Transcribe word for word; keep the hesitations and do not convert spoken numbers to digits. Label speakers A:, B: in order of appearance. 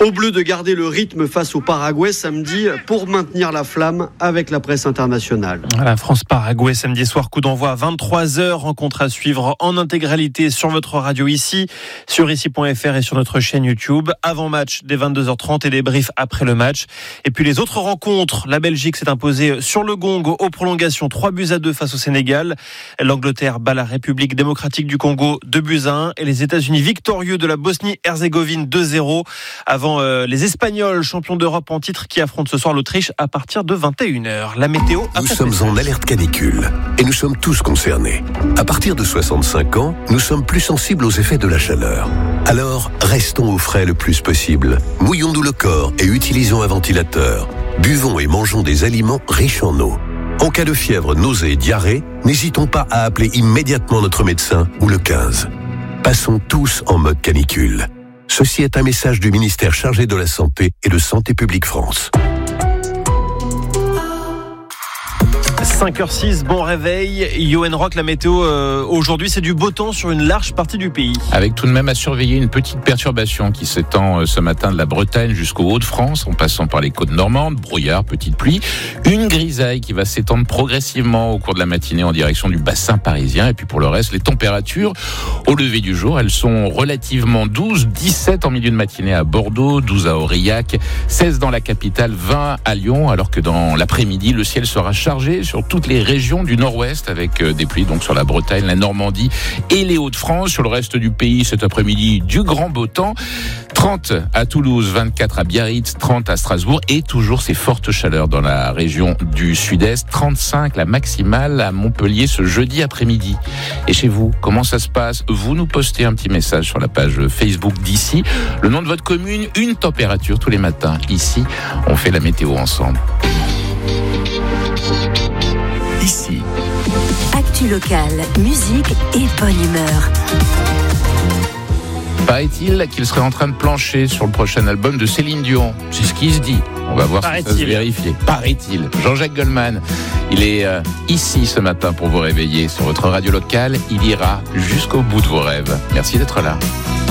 A: Aux Bleus de garder le rythme face au Paraguay samedi pour maintenir la flamme avec la presse internationale.
B: La France-Paraguay samedi soir, coup d'envoi à vingt-trois heures, rencontre à suivre en intégralité sur votre radio ici, sur ici point f r et sur notre chaîne YouTube. Avant match dès vingt-deux heures trente et débrief après le match. Et puis les autres rencontres, la Belgique s'est imposée sur le gong aux prolongations, trois buts à deux face au Sénégal. L'Angleterre bat la République démocratique du Congo deux buts à un et les États-Unis victorieux de la Bosnie-Herzégovine deux zéro avant euh, les Espagnols champions d'Europe en titre qui affrontent ce soir l'Autriche à partir de vingt et une heures. La météo.
C: Nous sommes en alerte canicule et nous sommes tous concernés. À partir de soixante-cinq ans, nous sommes plus sensibles aux effets de la chaleur. Alors, restons au frais le plus possible. Mouillons-nous le corps et utilisons un ventilateur. Buvons et mangeons des aliments riches en eau. En cas de fièvre, nausée et diarrhée, n'hésitons pas à appeler immédiatement notre médecin ou le quinze. Passons tous en mode canicule. Ceci est un message du ministère chargé de la Santé et de Santé publique France.
B: cinq heures six, bon réveil. Yoann Rock, la météo euh, aujourd'hui, c'est du beau temps sur une large partie du pays.
D: Avec tout de même à surveiller une petite perturbation qui s'étend euh, ce matin de la Bretagne jusqu'au Hauts-de-France, en passant par les côtes normandes, brouillard, petite pluie. Une grisaille qui va s'étendre progressivement au cours de la matinée en direction du bassin parisien. Et puis pour le reste, les températures au lever du jour, elles sont relativement douces. dix-sept en milieu de matinée à Bordeaux, douze à Aurillac, seize dans la capitale, vingt à Lyon, alors que dans l'après-midi, le ciel sera chargé sur toutes les régions du nord-ouest avec des pluies donc sur la Bretagne, la Normandie et les Hauts-de-France. Sur le reste du pays cet après-midi, du grand beau temps. trente à Toulouse, vingt-quatre à Biarritz, trente à Strasbourg et toujours ces fortes chaleurs dans la région du sud-est. trente-cinq la maximale à Montpellier ce jeudi après-midi. Et chez vous, comment ça se passe? Vous nous postez un petit message sur la page Facebook d'ici. Le nom de votre commune, une température tous les matins. Ici, on fait la météo ensemble. Ici.
E: Actu locale, musique et bonne humeur.
D: Paraît-il qu'il serait en train de plancher sur le prochain album de Céline Dion. C'est ce qui se dit. On va voir
B: Paraît-il.
D: si ça se vérifie. Paraît-il. Jean-Jacques Goldman, il est euh, ici ce matin pour vous réveiller sur votre radio locale. Il ira jusqu'au bout de vos rêves. Merci d'être là.